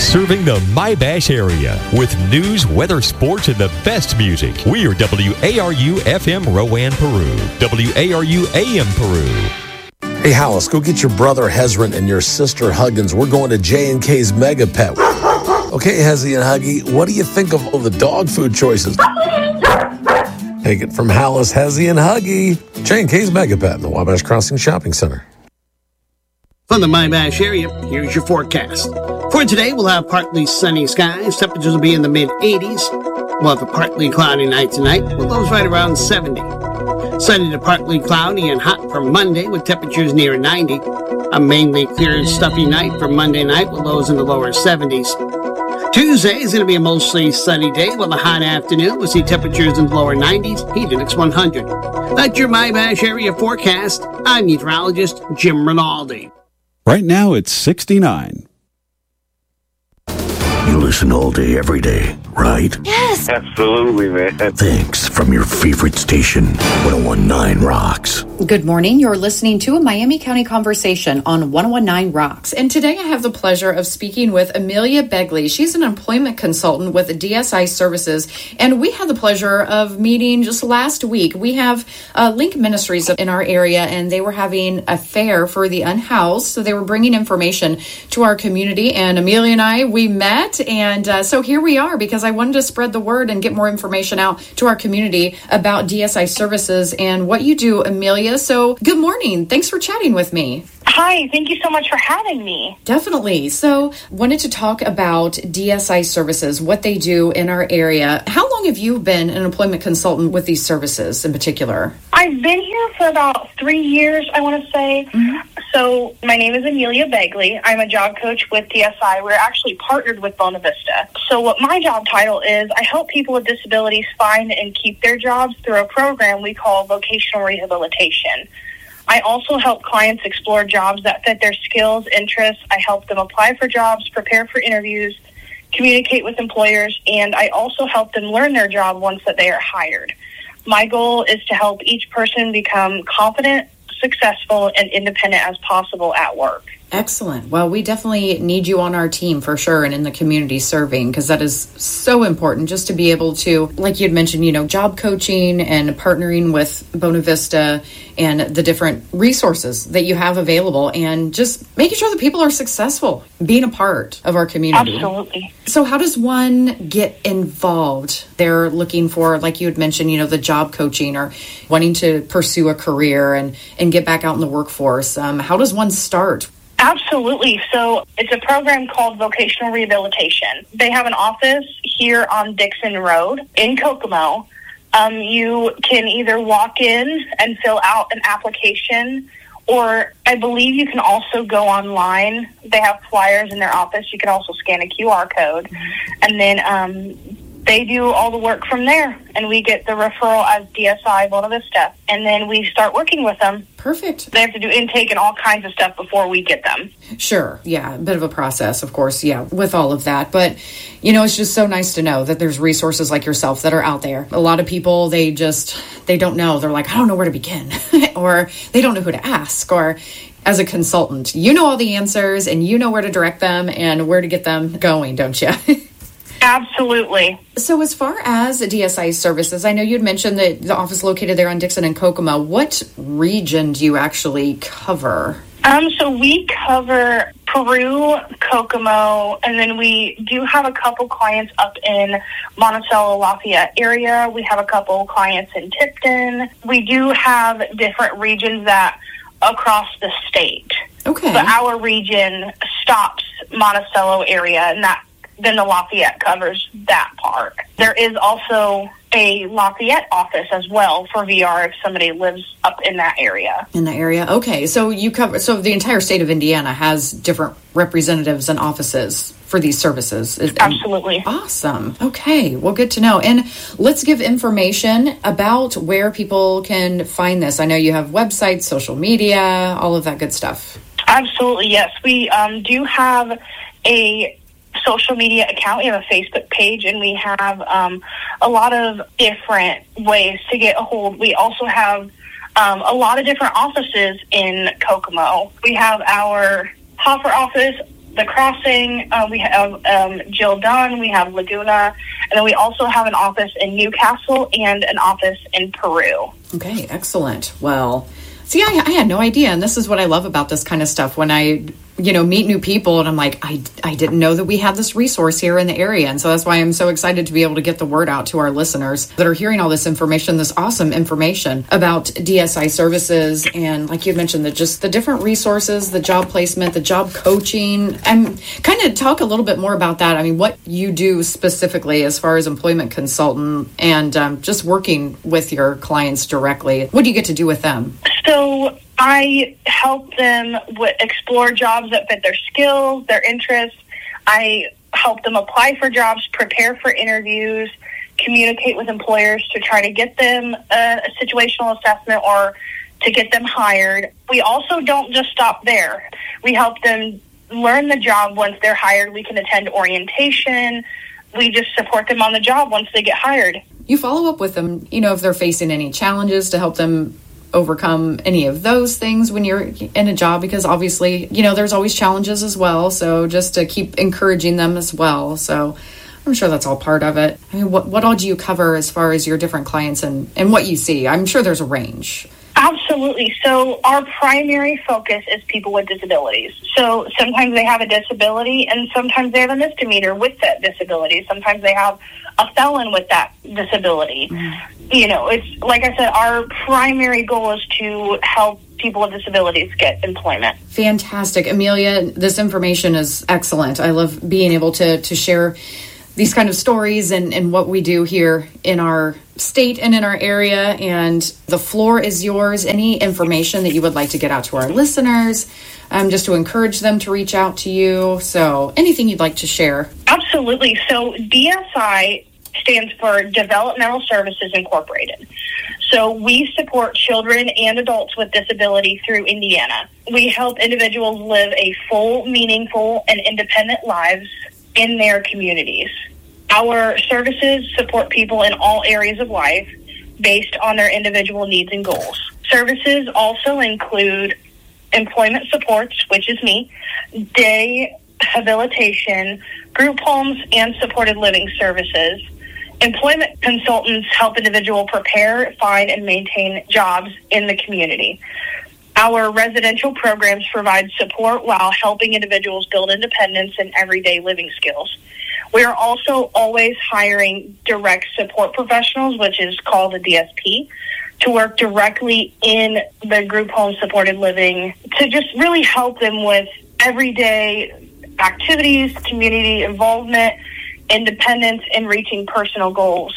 Serving the My-Bash area with news, weather, sports, and the best music. We are WARU-FM Rowan, Peru. WARU-AM Peru. Hey, Hollis, go get your brother Hezron and your sister Huggins. We're going to J&K's Mega Pet. Okay, Hezzy and Huggy, what do you think of all the dog food choices? Take it from Hollis, Hezzy, and Huggy. J&K's Mega Pet in the Wabash Crossing Shopping Center. From the My-Bash area, here's your forecast. For today, we'll have partly sunny skies. Temperatures will be in the mid-80s. We'll have a partly cloudy night tonight, with lows right around 70. Sunny to partly cloudy and hot for Monday, with temperatures near 90. A mainly clear, stuffy night for Monday night, with lows in the lower 70s. Tuesday is going to be a mostly sunny day with a hot afternoon. We'll see temperatures in the lower 90s, heat index 100. That's your My-Bash area forecast. I'm meteorologist Jim Rinaldi. Right now, it's 69. You listen all day, every day, right? Yes. Absolutely, man. Thanks from your favorite station, 1019 Rocks. Good morning. You're listening to a Miami County Conversation on 1019 Rocks. And today I have the pleasure of speaking with Amelia Begley. She's an employment consultant with DSI Services. And we had the pleasure of meeting just last week. We have Link Ministries in our area, and they were having a fair for the unhoused. So they were bringing information to our community. And Amelia and I, we met. And so here we are, because I wanted to spread the word and get more information out to our community about DSI Services and what you do, Amelia. So good morning. Thanks for chatting with me. Hi, thank you so much for having me. Definitely. So wanted to talk about DSI Services, what they do in our area. How long have you been an employment consultant with these services in particular? I've been here for about 3 years, I want to say. Mm-hmm. So my name is Amelia Begley. I'm a job coach with DSI. We're actually partnered with Bona Vista. So what my job title is, I help people with disabilities find and keep their jobs through a program we call vocational rehabilitation. I also help clients explore jobs that fit their skills, interests. I help them apply for jobs, prepare for interviews, communicate with employers, and I also help them learn their job once that they are hired. My goal is to help each person become confident, successful, and independent as possible at work. Excellent. Well, we definitely need you on our team for sure, and in the community serving, because that is so important, just to be able to, like you'd mentioned, job coaching and partnering with Bona Vista and the different resources that you have available, and just making sure that people are successful, being a part of our community. Absolutely. So how does one get involved? They're looking for, like you had mentioned, the job coaching or wanting to pursue a career and get back out in the workforce. How does one start? Absolutely. So it's a program called Vocational Rehabilitation. They have an office here on Dixon Road in Kokomo. You can either walk in and fill out an application, or I believe you can also go online. They have flyers in their office. You can also scan a QR code. And then they do all the work from there, and we get the referral as DSI Bona Vista, and then we start working with them. Perfect. They have to do intake and all kinds of stuff before we get them. Sure. Yeah. A bit of a process, of course. Yeah. With all of that. But, it's just so nice to know that there's resources like yourself that are out there. A lot of people, they don't know. They're like, I don't know where to begin, or they don't know who to ask, or as a consultant, all the answers and where to direct them and where to get them going, don't you? Absolutely. So as far as DSI Services, I know you'd mentioned that the office located there on Dixon and Kokomo. What region do you actually cover? So we cover Peru, Kokomo, and then we do have a couple clients up in Monticello, Lafayette area. We have a couple clients in Tipton. We do have different regions that across the state. Okay. But our region stops Monticello area, and then the Lafayette covers that part. There is also a Lafayette office as well for VR if somebody lives up in that area. In the area, okay. So so the entire state of Indiana has different representatives and offices for these services. Absolutely. Awesome. Okay, well, good to know. And let's give information about where people can find this. I know you have websites, social media, all of that good stuff. Absolutely, yes. We do have a social media account. We have a Facebook page, and we have a lot of different ways to get a hold. We also have a lot of different offices in Kokomo. We have our Hoffer office the Crossing, we have Jill Dunn, we have Laguna, and then we also have an office in Newcastle and an office in Peru. Okay, excellent. Well, see, I had no idea, and this is what I love about this kind of stuff. When I, meet new people, and I'm like, I didn't know that we had this resource here in the area, and so that's why I'm so excited to be able to get the word out to our listeners that are hearing all this information, this awesome information about DSI services, and like you mentioned, the different resources, the job placement, the job coaching, and kind of talk a little bit more about that. I mean, what you do specifically as far as employment consultant and just working with your clients directly. What do you get to do with them? So I help them explore jobs that fit their skills, their interests. I help them apply for jobs, prepare for interviews, communicate with employers to try to get them a situational assessment or to get them hired. We also don't just stop there. We help them learn the job once they're hired. We can attend orientation. We just support them on the job once they get hired. You follow up with them, if they're facing any challenges to help them overcome any of those things when you're in a job, because obviously, there's always challenges as well. So just to keep encouraging them as well. So I'm sure that's all part of it. I mean, what all do you cover as far as your different clients and what you see? I'm sure there's a range. Absolutely. So our primary focus is people with disabilities. So sometimes they have a disability and sometimes they have a misdemeanor with that disability. Sometimes they have a felon with that disability. It's like I said, our primary goal is to help people with disabilities get employment. Fantastic. Amelia, this information is excellent. I love being able to share these kind of stories and what we do here in our state and in our area. And the floor is yours. Any information that you would like to get out to our listeners, just to encourage them to reach out to you. So anything you'd like to share? Absolutely. So DSI stands for Developmental Services Incorporated. So we support children and adults with disability through Indiana. We help individuals live a full, meaningful, and independent lives in their communities. Our services support people in all areas of life based on their individual needs and goals. Services also include employment supports, which is me, day habilitation, group homes, and supported living services. Employment consultants help individuals prepare, find, and maintain jobs in the community. Our residential programs provide support while helping individuals build independence and everyday living skills. We are also always hiring direct support professionals, which is called a DSP, to work directly in the group home supported living to just really help them with everyday activities, community involvement, independence, and reaching personal goals.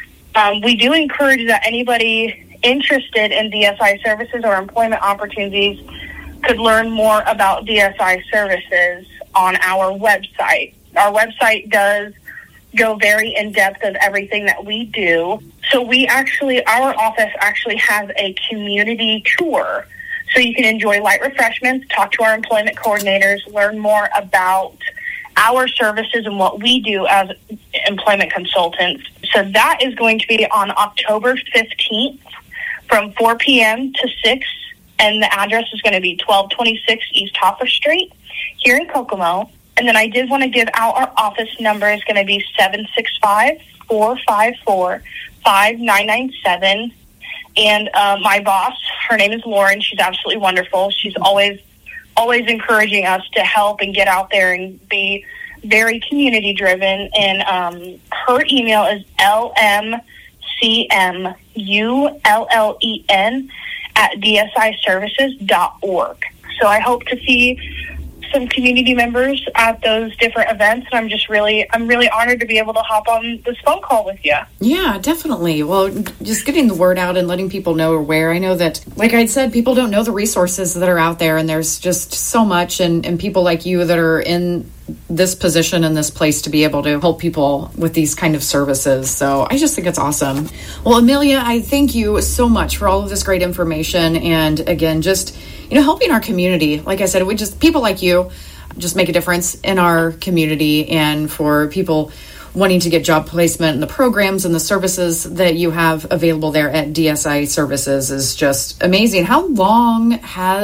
We do encourage that anybody interested in DSI services or employment opportunities could learn more about DSI services on our website. Our website does go very in-depth of everything that we do. So our office actually has a community tour. So you can enjoy light refreshments, talk to our employment coordinators, learn more about our services and what we do as employment consultants. So that is going to be on October 15th from 4 p.m. to 6, and the address is going to be 1226 East Hoffa Street here in Kokomo. And then I did want to give out our office number. Is going to be 765-454-5997. And my boss, her name is Lauren. She's absolutely wonderful. She's always encouraging us to help and get out there and be very community driven. And her email is lmcmullen@dsIservices.org. So I hope to see some community members at those different events, and I'm really honored to be able to hop on this phone call with you. Yeah, definitely. Well, just getting the word out and letting people know where. I know that, like I said, people don't know the resources that are out there, and there's just so much, and people like you that are in this position and this place to be able to help people with these kind of services. So I just think it's awesome. Well, Amelia, I thank you so much for all of this great information, and again, just helping our community. Like I said, people like you just make a difference in our community, and for people wanting to get job placement and the programs and the services that you have available there at DSI Services is just amazing. How long has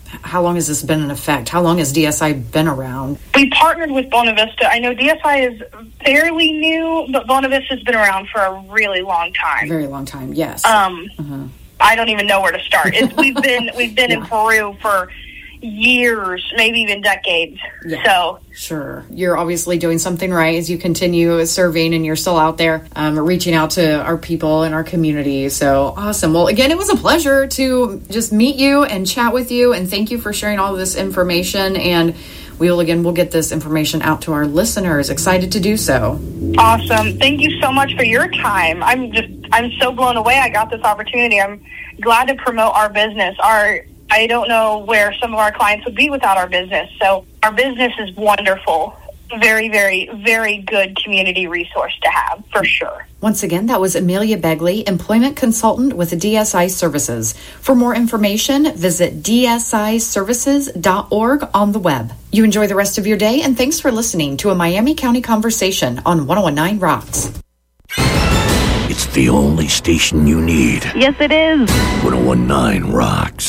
How long has this been in effect? How long has DSI been around? We partnered with Bona Vista. I know DSI is fairly new, but Bona Vista has been around for a really long time. Very long time, yes. I don't even know where to start. We've been in Peru for years, maybe even decades. Yeah. So sure, you're obviously doing something right as you continue serving, and you're still out there reaching out to our people in our community. So awesome. Well, again, it was a pleasure to just meet you and chat with you, and thank you for sharing all of this information. And we'll get this information out to our listeners. Excited to do so. Awesome. Thank you so much for your time. I'm so blown away I got this opportunity. I'm glad to promote our business. I don't know where some of our clients would be without our business. So our business is wonderful. Very, very, very good community resource to have, for sure. Once again, that was Amelia Begley, employment consultant with DSI Services. For more information, visit dsiservices.org on the web. You enjoy the rest of your day, and thanks for listening to a Miami County Conversation on 101.9 Rocks. It's the only station you need. Yes, it is. 101.9 Rocks.